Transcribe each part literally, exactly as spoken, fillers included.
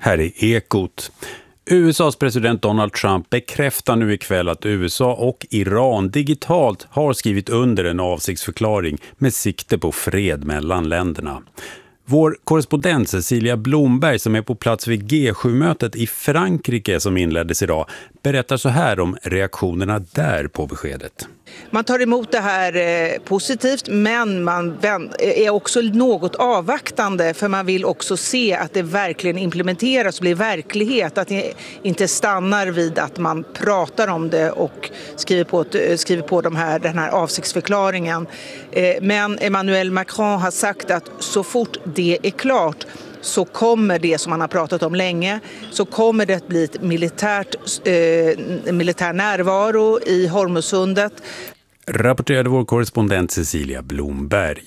Här är Ekot. U S A:s president Donald Trump bekräftar nu ikväll att U S A och Iran digitalt har skrivit under en avsiktsförklaring med sikte på fred mellan länderna. Vår korrespondent Cecilia Blomberg, som är på plats vid G sju-mötet i Frankrike som inleddes idag, berättar så här om reaktionerna där på beskedet. Man tar emot det här eh, positivt, men man är också något avvaktande, för man vill också se att det verkligen implementeras och blir verklighet. Att det inte stannar vid att man pratar om det och skriver på, skriver på de här, den här avsiktsförklaringen. Eh, men Emmanuel Macron har sagt att så fort det är klart så kommer det som man har pratat om länge, så kommer det att bli ett militärt, eh, militär närvaro i Hormuzsundet. Rapporterade vår korrespondent Cecilia Blomberg.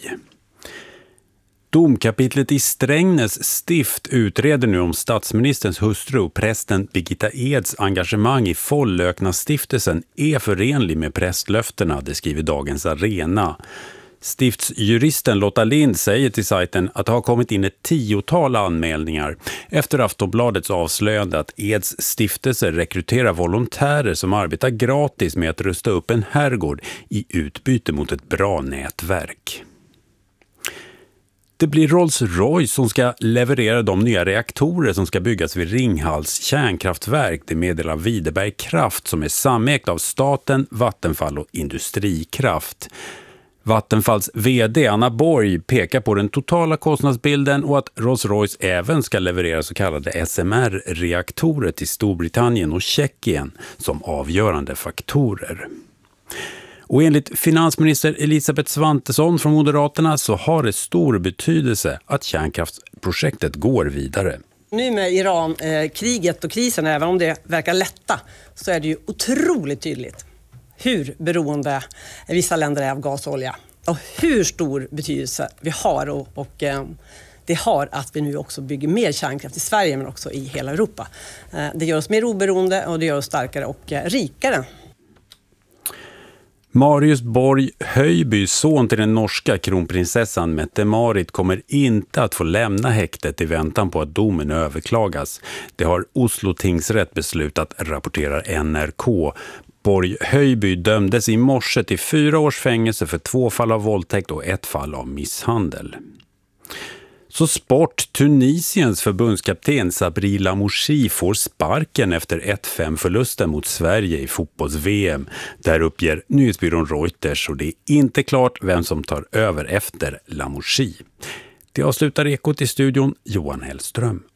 Domkapitlet i Strängnäs stift utreder nu om statsministerns hustru, prästen Birgitta Eds engagemang i Follökna-stiftelsen är förenlig med prästlöftena, det skriver Dagens Arena. Stiftsjuristen Lotta Lind säger till sajten att det har kommit in ett tiotal anmälningar efter Aftonbladets avslöjande att Eds stiftelse rekryterar volontärer som arbetar gratis med att rusta upp en herrgård i utbyte mot ett bra nätverk. Det blir Rolls-Royce som ska leverera de nya reaktorer som ska byggas vid Ringhals kärnkraftverk. Det meddelar Videberg Kraft, som är samägt av staten, Vattenfall och Industrikraft. Vattenfalls vd Anna Borg pekar på den totala kostnadsbilden och att Rolls-Royce även ska leverera så kallade S M R-reaktorer till Storbritannien och Tjeckien som avgörande faktorer. Och enligt finansminister Elisabeth Svantesson från Moderaterna så har det stor betydelse att kärnkraftsprojektet går vidare. Nu med Iran, eh, kriget och krisen, även om det verkar lätta, så är det ju otroligt tydligt hur beroende vissa länder är av gas och olja och hur stor betydelse vi har och, och eh, det har att vi nu också bygger mer kärnkraft i Sverige men också i hela Europa. Eh, det gör oss mer oberoende och det gör oss starkare och eh, rikare. Marius Borg Höjby, son till den norska kronprinsessan Mette-Marit, kommer inte att få lämna häktet i väntan på att domen överklagas. Det har Oslo tingsrätt beslutat, rapporterar N R K. Borg Höjby dömdes i morse till fyra års fängelse för två fall av våldtäkt och ett fall av misshandel. Så sport. Tunisiens förbundskapten Sabri Lamouchi får sparken efter ett fem-förlusten mot Sverige i fotbolls-V M. Där uppger nyhetsbyrån Reuters, och det är inte klart vem som tar över efter Lamouchi. Det avslutar Ekot i studion, Johan Hellström.